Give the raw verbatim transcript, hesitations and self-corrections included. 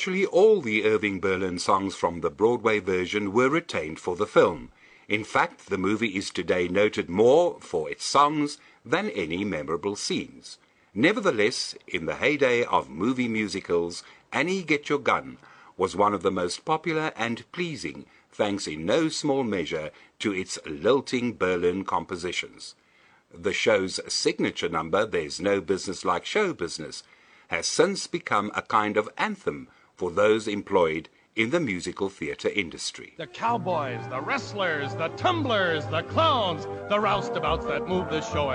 Virtually all the Irving Berlin songs from the Broadway version were retained for the film. In fact, the movie is today noted more for its songs than any memorable scenes. Nevertheless, in the heyday of movie musicals, Annie Get Your Gun was one of the most popular and pleasing, thanks in no small measure to its lilting Berlin compositions. The show's signature number, There's No Business Like Show Business, has since become a kind of anthem for those employed in the musical theater industry. The cowboys, the wrestlers, the tumblers, the clowns, the roustabouts that move the show